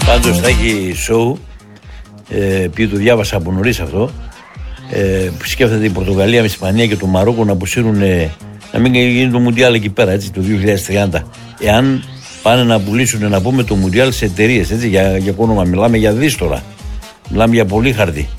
Πάντως θα έχει show, επειδή το διάβασα από νωρίς αυτό, που σκέφτεται η Πορτογαλία με την Ισπανία και το Μαρόκο να αποσύρουν, να μην γίνει το Μουντιάλ εκεί πέρα, έτσι, το 2030. Εάν πάνε να πουλήσουν, να πούμε, το Μουντιάλ σε εταιρείες, έτσι, για κόνομα. Μιλάμε για δίστορα. Μιλάμε για πολύ χαρτί.